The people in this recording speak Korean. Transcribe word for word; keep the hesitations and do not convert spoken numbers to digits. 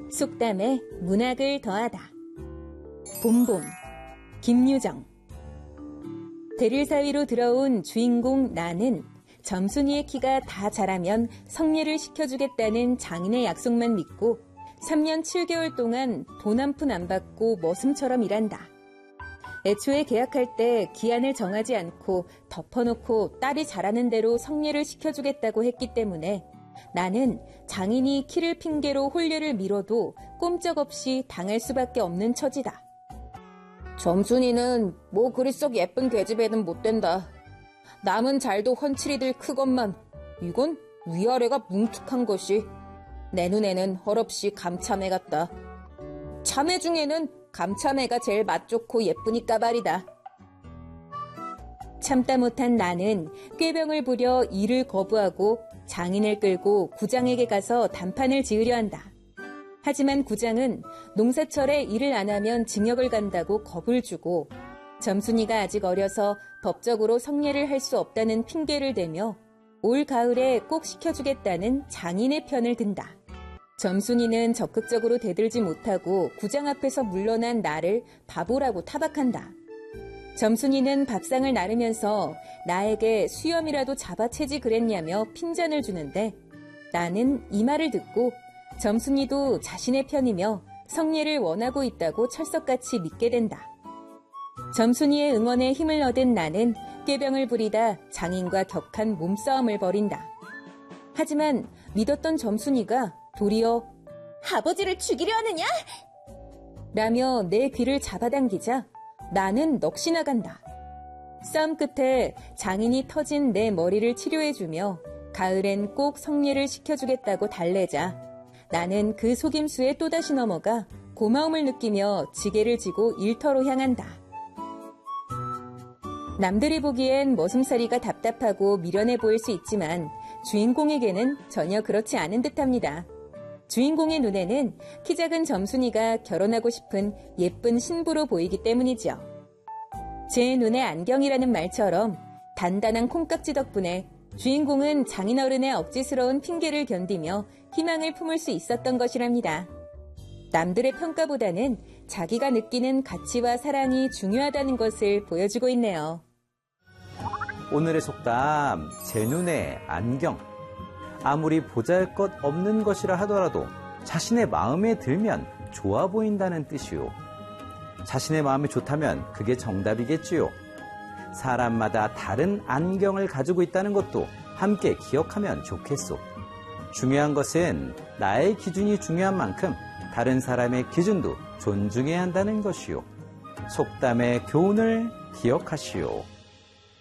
속담에 문학을 더하다. 봄봄, 김유정. 대릴 사위로 들어온 주인공 나는 점순이의 키가 다 자라면 성례를 시켜주겠다는 장인의 약속만 믿고 삼 년 칠 개월 동안 돈 한 푼 안 받고 머슴처럼 일한다. 애초에 계약할 때 기한을 정하지 않고 덮어놓고 딸이 자라는 대로 성례를 시켜주겠다고 했기 때문에 나는 장인이 키를 핑계로 혼례를 미뤄도 꼼짝없이 당할 수밖에 없는 처지다. 점순이는 뭐 그리 썩 예쁜 계집애는 못 된다. 남은 잘도 훤칠이들 크건만 이건 위아래가 뭉툭한 것이 내 눈에는 헐없이 감참애 같다. 참애 중에는 감참애가 제일 맛 좋고 예쁘니까 말이다. 참다 못한 나는 꾀병을 부려 일을 거부하고 장인을 끌고 구장에게 가서 단판을 지으려 한다. 하지만 구장은 농사철에 일을 안 하면 징역을 간다고 겁을 주고 점순이가 아직 어려서 법적으로 성례를 할 수 없다는 핑계를 대며 올 가을에 꼭 시켜주겠다는 장인의 편을 든다. 점순이는 적극적으로 대들지 못하고 구장 앞에서 물러난 나를 바보라고 타박한다. 점순이는 밥상을 나르면서 나에게 수염이라도 잡아채지 그랬냐며 핀잔을 주는데 나는 이 말을 듣고 점순이도 자신의 편이며 성례를 원하고 있다고 철석같이 믿게 된다. 점순이의 응원에 힘을 얻은 나는 꾀병을 부리다 장인과 격한 몸싸움을 벌인다. 하지만 믿었던 점순이가 도리어 아버지를 죽이려 하느냐? 라며 내 귀를 잡아당기자 나는 넋이 나간다. 싸움 끝에 장인이 터진 내 머리를 치료해주며 가을엔 꼭 성례를 시켜주겠다고 달래자 나는 그 속임수에 또다시 넘어가 고마움을 느끼며 지게를 지고 일터로 향한다. 남들이 보기엔 머슴살이가 답답하고 미련해 보일 수 있지만 주인공에게는 전혀 그렇지 않은 듯합니다. 주인공의 눈에는 키 작은 점순이가 결혼하고 싶은 예쁜 신부로 보이기 때문이죠. 제 눈에 안경이라는 말처럼 단단한 콩깍지 덕분에 주인공은 장인어른의 억지스러운 핑계를 견디며 희망을 품을 수 있었던 것이랍니다. 남들의 평가보다는 자기가 느끼는 가치와 사랑이 중요하다는 것을 보여주고 있네요. 오늘의 속담, 제 눈에 안경. 아무리 보잘것없는 것이라 하더라도 자신의 마음에 들면 좋아 보인다는 뜻이요. 자신의 마음이 좋다면 그게 정답이겠지요. 사람마다 다른 안경을 가지고 있다는 것도 함께 기억하면 좋겠소. 중요한 것은 나의 기준이 중요한 만큼 다른 사람의 기준도 존중해야 한다는 것이요. 속담의 교훈을 기억하시오.